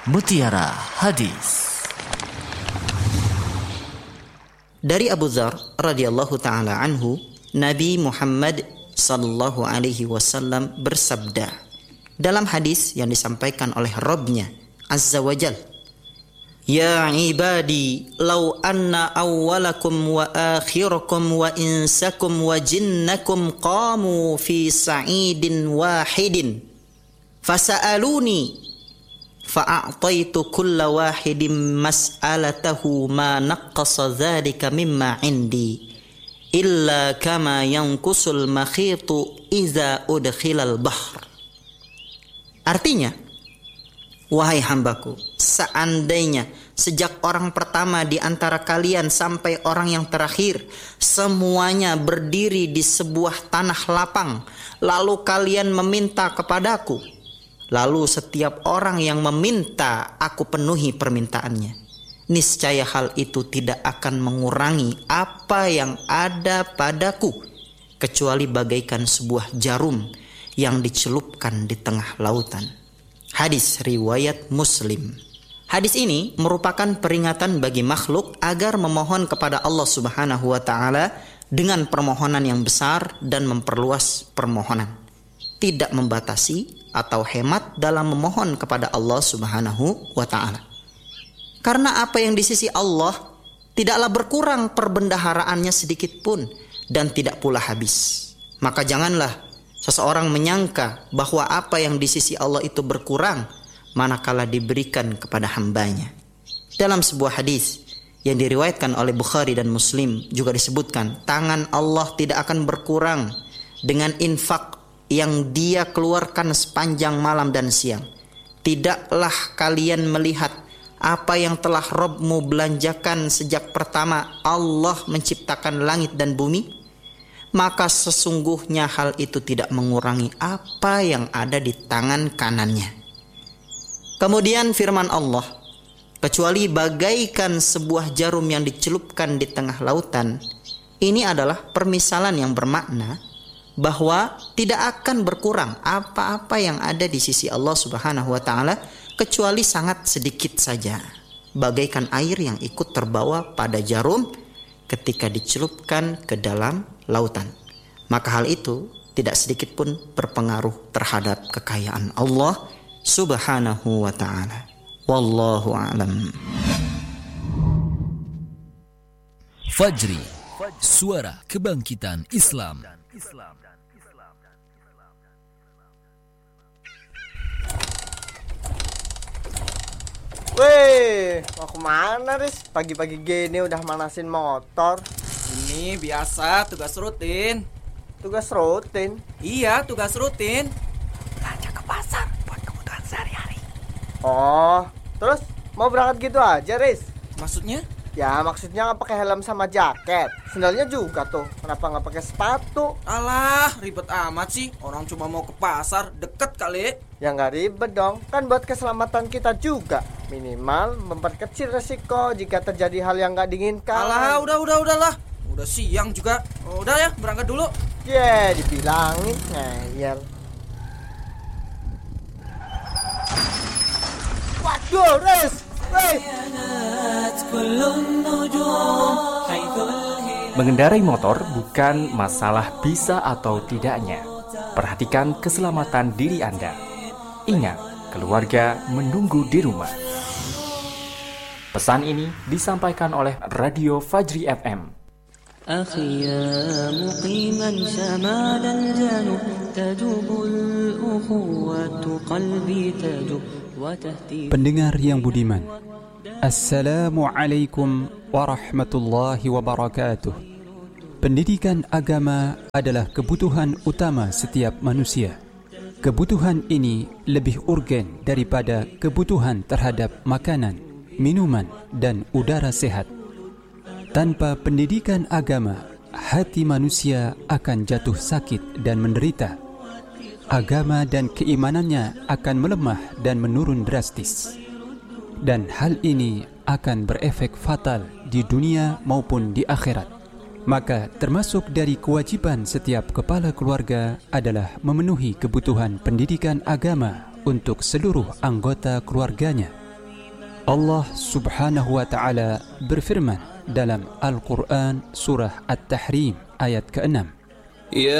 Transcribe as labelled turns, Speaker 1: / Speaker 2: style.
Speaker 1: Mutiara Hadis.
Speaker 2: Dari Abu Dzar radhiyallahu taala anhu, Nabi Muhammad sallallahu alaihi wasallam bersabda dalam hadis yang disampaikan oleh Rabb-Nya Azza wa Jal, "Ya ibadi, law anna awwalakum wa akhirakum wa insakum wa jinnakum qamu fi sa'idin wahidin fasa'aluni fa'a'taitu kulla wahidin mas'alatahu ma naqqasa dzalika mimma 'indi illa kama yanqusul makhitu idza udkhilal bahr." Artinya, wahai hambaku, seandainya sejak orang pertama di antara kalian sampai orang yang terakhir semuanya berdiri di sebuah tanah lapang, lalu kalian meminta kepadaku, lalu setiap orang yang meminta aku penuhi permintaannya, niscaya hal itu tidak akan mengurangi apa yang ada padaku kecuali bagaikan sebuah jarum yang dicelupkan di tengah lautan. Hadis riwayat Muslim. Hadis ini merupakan peringatan bagi makhluk agar memohon kepada Allah Subhanahu wa taala dengan permohonan yang besar dan memperluas permohonan, tidak membatasi atau hemat dalam memohon kepada Allah Subhanahu wa taala. Karena apa yang di sisi Allah tidaklah berkurang perbendaharaannya sedikit pun dan tidak pula habis. Maka janganlah seseorang menyangka bahwa apa yang di sisi Allah itu berkurang manakala diberikan kepada hambanya. Dalam sebuah hadis yang diriwayatkan oleh Bukhari dan Muslim juga disebutkan, tangan Allah tidak akan berkurang dengan infak yang dia keluarkan sepanjang malam dan siang. Tidaklah kalian melihat apa yang telah Rabb-mu belanjakan sejak pertama Allah menciptakan langit dan bumi? Maka sesungguhnya hal itu tidak mengurangi apa yang ada di tangan kanannya. Kemudian firman Allah, kecuali bagaikan sebuah jarum yang dicelupkan di tengah lautan. Ini adalah permisalan yang bermakna bahwa tidak akan berkurang apa-apa yang ada di sisi Allah Subhanahu wa taala kecuali sangat sedikit saja, bagaikan air yang ikut terbawa pada jarum ketika dicelupkan ke dalam lautan. Maka hal itu tidak sedikit pun berpengaruh terhadap kekayaan Allah Subhanahu wa ta'ala. Wallahu a'lam.
Speaker 1: Fajri, suara kebangkitan Islam.
Speaker 3: Weh, mau kemana Riz? Pagi-pagi gini udah manasin motor.
Speaker 4: Ini biasa tugas rutin.
Speaker 3: Tugas rutin?
Speaker 4: Iya, tugas rutin.
Speaker 3: Belanja ke pasar buat kebutuhan sehari-hari. Oh, terus mau berangkat gitu aja Riz?
Speaker 4: Maksudnya?
Speaker 3: Ya maksudnya nggak pakai helm sama jaket. Sendalnya juga tuh. Kenapa nggak pakai sepatu?
Speaker 4: Alah, ribet amat sih. Orang cuma mau ke pasar, deket kali.
Speaker 3: Ya nggak ribet dong. Kan buat keselamatan kita juga. Minimal memperkecil resiko jika terjadi hal yang nggak diinginkan.
Speaker 4: Alah, udahlah. Udah siang juga. Udah ya, berangkat dulu.
Speaker 3: Dibilangin ngeyel. Waduh, Riz.
Speaker 5: Mengendarai motor bukan masalah bisa atau tidaknya. Perhatikan keselamatan diri Anda. Ingat, keluarga menunggu di rumah. Pesan ini disampaikan oleh Radio Fajri FM.
Speaker 6: أخي يا مقيما شمال الجنوب تجوب الأخوة قلبي تجوب وتهتف.
Speaker 7: Pendengar yang budiman, Assalamualaikum warahmatullahi wabarakatuh. Pendidikan agama adalah kebutuhan utama setiap manusia. Kebutuhan ini lebih urgen daripada kebutuhan terhadap makanan, minuman, dan udara sehat. Tanpa pendidikan agama, hati manusia akan jatuh sakit dan menderita. Agama dan keimanannya akan melemah dan menurun drastis. Dan hal ini akan berefek fatal di dunia maupun di akhirat. Maka termasuk dari kewajiban setiap kepala keluarga adalah memenuhi kebutuhan pendidikan agama untuk seluruh anggota keluarganya. Allah Subhanahu wa taala berfirman dalam Al-Qur'an surah At-Tahrim ayat ke-6.